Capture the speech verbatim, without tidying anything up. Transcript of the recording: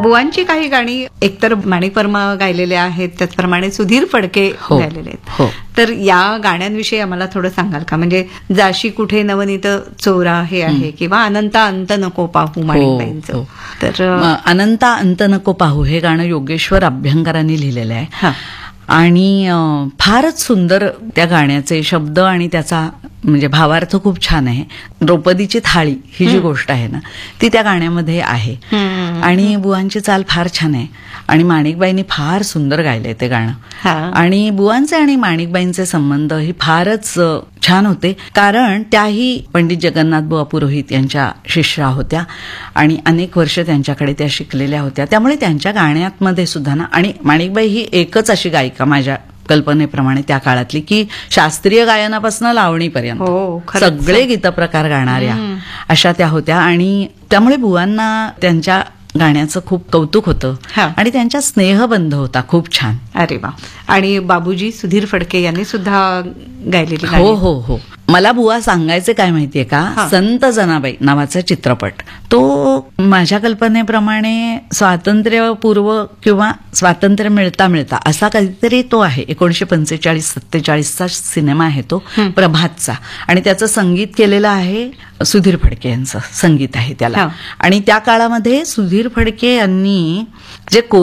बुवांची काही गाणी एकतर माणिक वर्मा गायलेले आहेत, त्याचप्रमाणे सुधीर फडके हो, गायलेले आहेत. हो. तर या गाण्यांविषयी आम्हाला थोडं सांगाल का? म्हणजे जाशी कुठे नवनीत चोरा हे आहे, किंवा अनंता अंत नको पाहू माणिकबाईंचं. हो. तर म, अनंता अंत नको पाहू हे गाणं योगेश्वर अभ्यंकरांनी लिहिलेलं आहे. हा. आणि अं, फारच सुंदर त्या गाण्याचे शब्द आणि त्याचा म्हणजे भावार्थ खूप छान आहे. द्रौपदीची थाळी ही जी गोष्ट आहे ना, ती त्या गाण्यामध्ये आहे. आणि बुवांची चाल फार छान आहे आणि माणिकबाईंनी फार सुंदर गायलंय ते गाणं. हा. आणि बुवांचे आणि माणिकबाईंचे संबंध ही फारच अ, छान होते, कारण त्याही पंडित जगन्नाथ बुवा पुरोहित यांच्या शिष्या होत्या आणि अनेक वर्ष त्यांच्याकडे त्या शिकलेल्या होत्या. त्यामुळे त्यांच्या गाण्यामध्ये सुद्धा ना, आणि माणिकबाई ही एकच अशी गायिका माझ्या कल्पनेप्रमाणे त्या काळातली की शास्त्रीय गायनापासून लावणीपर्यंत हो, खरंच. सगळे गीतप्रकार गाणाऱ्या अशा त्या होत्या. आणि त्यामुळे बुवांना त्यांच्या गाण्याचं खूप कौतुक होतं हा. आणि त्यांच्या स्नेहबंध होता खूप छान. अरे वा. आणि बाबूजी सुधीर फडके यांनी सुद्धा गायलेली गाणी. हो हो हो. मला बुवा सांगायचे काय माहितीये का, हा. संत जनाबाई नावाचा चित्रपट, तो माझ्या कल्पनेप्रमाणे स्वातंत्र्यपूर्व किंवा स्वातंत्र्य मिळता मिळता असा काहीतरी तो आहे. एकोणीशे पंचेचाळीस सत्तेचाळीसचा सिनेमा आहे तो, प्रभातचा. आणि त्याचं संगीत केलेलं आहे सुधीर फडके यांचं संगीत आहे त्याला. हा. आणि त्या काळामध्ये सुधीर फडके यांनी जे